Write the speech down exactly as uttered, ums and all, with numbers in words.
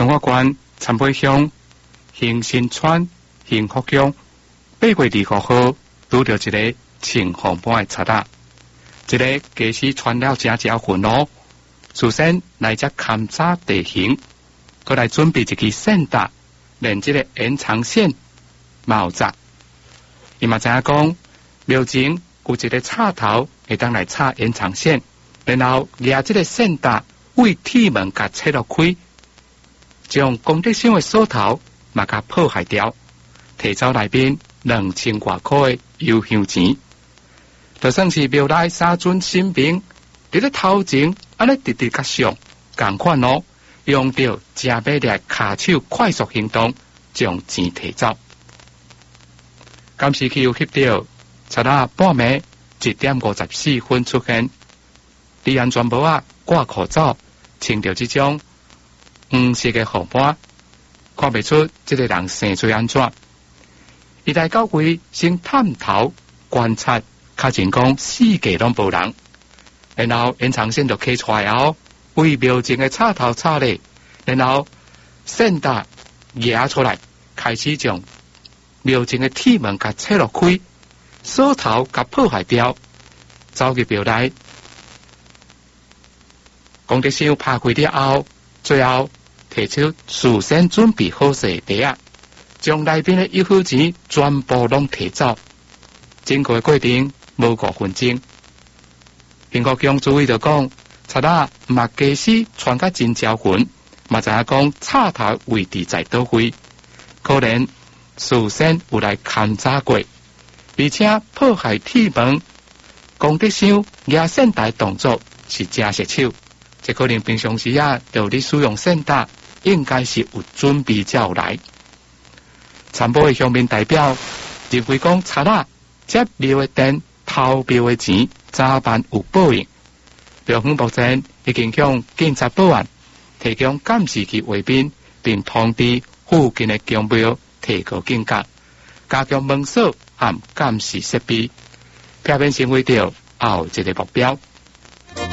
彰化县参北乡兴新村幸福乡八月二十号拄到一个穿红斑的贼仔，一个假使穿了正正混咯，首先来只勘察地形，佮来准备一支线搭，连这个延长线毛扎。伊嘛知影讲，庙前有一个插头会当来插延长线，然后拿这个线搭为铁门甲切落开，将功德箱的锁头嘛甲破坏掉，摕走内面两千外块的油香钱。就算是庙内三尊神明，伫咧头前安尼直直甲上共款咯，用着正马力骹手快速行动，将钱摕走。今时期有翕到，贼仔半暝一点五十四分出现，李安全帽啊挂裤罩，穿着这种黄色的红斑，看不出这个人生最安怎。伊来到位先探头观察。较真讲四界拢无人，然后延长线就开出来后，为庙前的插头插咧，然后线搭压出来，开始将庙前的铁门甲切落开，锁头甲破坏掉，走入庙内。功德箱拍开了后，最后提出事先准备好势地啊，将内边的一分钱全部拢摕走。整个过程无五分钟，幸福乡主委就讲，贼仔嘛假使穿甲真招魂，嘛知影讲插头位置在倒位，可能事先有来勘察过，而且破坏铁门、功德箱、压线带动作是真熟手，这可能平常时啊，就咧使用线搭，应该是有准备才有来。参保的乡民代表认为讲，贼仔接庙的电。偷庙的钱早晚有报应，庙方目前已经向警察报案，提供监视器画面，并通知附近的公庙提高警觉，加强门锁和监视设备，避免成为着后一个目标。